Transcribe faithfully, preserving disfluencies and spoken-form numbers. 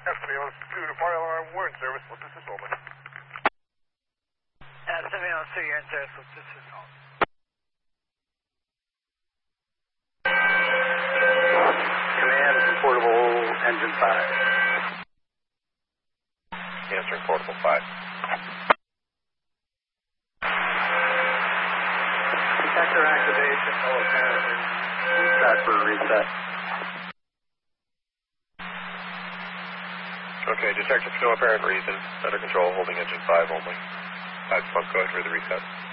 Seven two to fire alarm, we're in service. What this is over. Uh, seven oh two, you're in service. What this is over. Command from portable engine five. Answering portable five. Detector activation, no apparent reset for reset. Okay, detector for no apparent reason. Under control, holding engine five only. Five pump going through the reset.